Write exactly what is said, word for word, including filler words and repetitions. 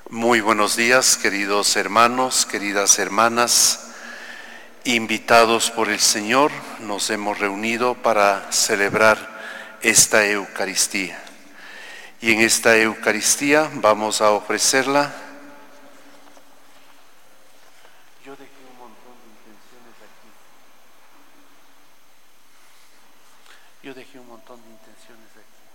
Muy buenos días, queridos hermanos, queridas hermanas. Invitados por el Señor, nos hemos reunido para celebrar esta Eucaristía. Y en esta Eucaristía vamos a ofrecerla. Yo dejé un montón de intenciones aquí. Yo dejé un montón de intenciones aquí.